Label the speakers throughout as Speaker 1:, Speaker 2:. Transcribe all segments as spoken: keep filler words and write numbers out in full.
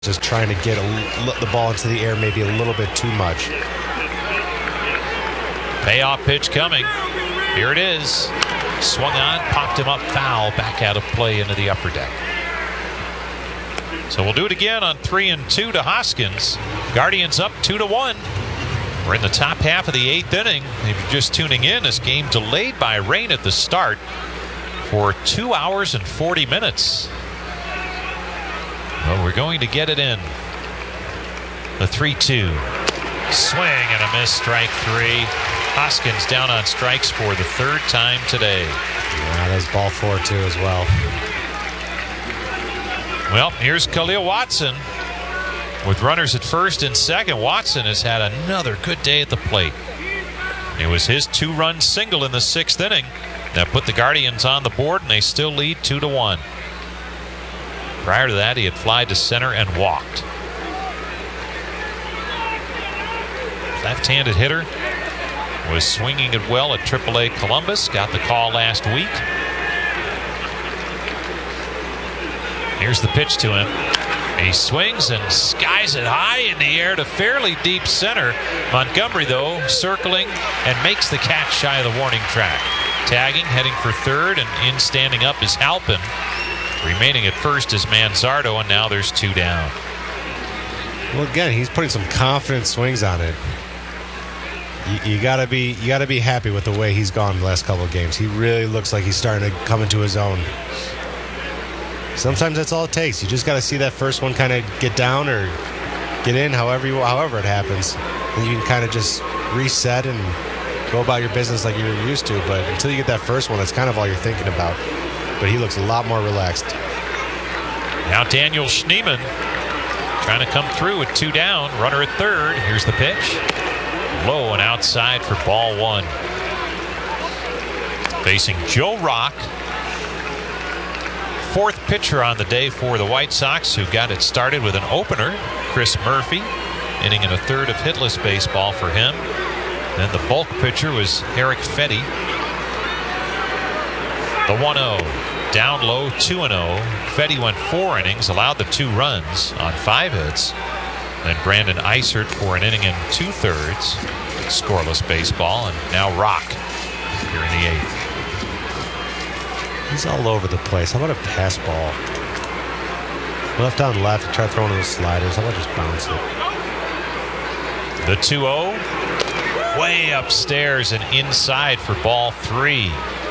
Speaker 1: Just trying to get a, the ball into the air maybe a little bit too much.
Speaker 2: Payoff pitch coming. Here it is. Swung on, popped him up, foul, back out of play into the upper deck. So we'll do it again on three and two to Hoskins. Guardians up two to one. We're in the top half of the eighth inning. If you're just tuning in, this game delayed by rain at the start for two hours and forty minutes. Well, we're going to get it in. The three two. Swing and a miss, strike three. Hoskins down on strikes for the third time today.
Speaker 1: Yeah, there's ball four, too, as well.
Speaker 2: Well, here's Khalil Watson. With runners at first and second, Watson has had another good day at the plate. It was his two-run single in the sixth inning that put the Guardians on the board, and they still lead two to one. Prior to that, he had flied to center and walked. Left-handed hitter was swinging it well at triple A Columbus. Got the call last week. Here's the pitch to him. He swings and skies it high in the air to fairly deep center. Montgomery, though, circling and makes the catch shy of the warning track. Tagging, heading for third, and in standing up is Halpin. Remaining at first is Manzardo, and now there's two down.
Speaker 1: Well, again, he's putting some confident swings on it. You, you gotta be, you gotta be happy with the way he's gone the last couple of games. He really looks like he's starting to come into his own. Sometimes that's all it takes. You just gotta see that first one kind of get down or get in, however you, however it happens, and you can kind of just reset and go about your business like you're used to. But until you get that first one, that's kind of all you're thinking about. But he looks a lot more relaxed.
Speaker 2: Now Daniel Schneemann trying to come through with two down. Runner at third. Here's the pitch. Low and outside for ball one. Facing Joe Rock. Fourth pitcher on the day for the White Sox, who got it started with an opener. Chris Murphy, inning and a third of hitless baseball for him. Then the bulk pitcher was Eric Fetty. The one oh. Down low, two and oh. Fetty went four innings, allowed the two runs on five hits. Then Brandon Eisert for an inning and two-thirds. Scoreless baseball, and now Rock here in the eighth.
Speaker 1: He's all over the place. How about a pass ball? Left on left, try throwing those sliders. How about just bounce it?
Speaker 2: The two oh. Way upstairs and inside for ball three.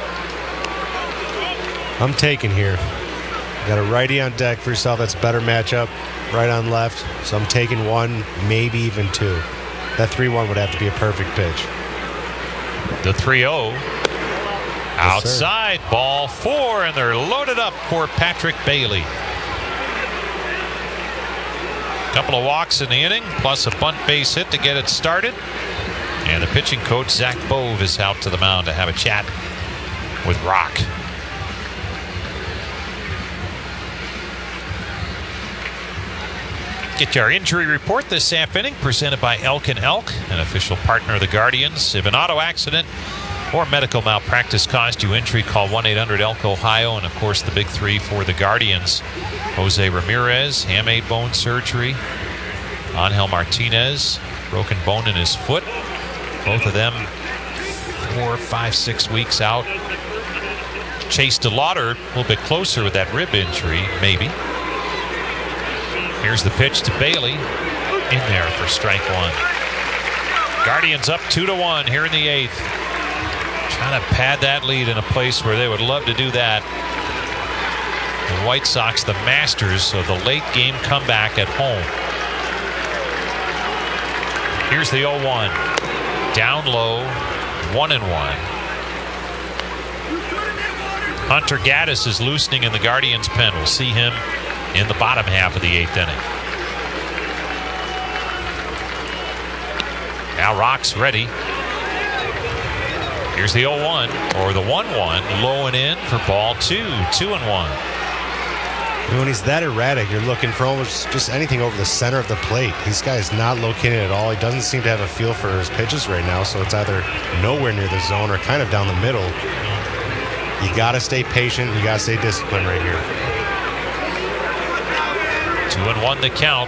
Speaker 1: I'm taking here. You got a righty on deck for yourself. That's a better matchup. Right on left. So I'm taking one, maybe even two. That three one would have to be a perfect pitch.
Speaker 2: The three oh.
Speaker 1: Yes,
Speaker 2: outside, sir. Ball four, and they're loaded up for Patrick Bailey. Couple of walks in the inning, plus a bunt base hit to get it started. And the pitching coach, Zach Bove, is out to the mound to have a chat with Rock. Get your injury report this half inning, presented by Elk and Elk, an official partner of the Guardians. If an auto accident or medical malpractice caused you injury, call one eight hundred elk Ohio. And of course, the big three for the Guardians: Jose Ramirez, hamate bone surgery; Angel Martinez, broken bone in his foot. Both of them four, five, six weeks out. Chase DeLauder a little bit closer with that rib injury, maybe. Here's the pitch to Bailey. In there for strike one. Guardians up two to one here in the eighth. Trying to pad that lead in a place where they would love to do that. The White Sox, the masters of the late game comeback at home. Here's the oh one. Down low, one and one. Hunter Gaddis is loosening in the Guardians' pen. We'll see him in the bottom half of the eighth inning. Now Rock's ready. Here's the oh one, or the one one, low and in for ball two, two and one.
Speaker 1: When he's that erratic, you're looking for almost just anything over the center of the plate. This guy is not located at all. He doesn't seem to have a feel for his pitches right now, so it's either nowhere near the zone or kind of down the middle. You got to stay patient. You got to stay disciplined right here.
Speaker 2: Two and one the count.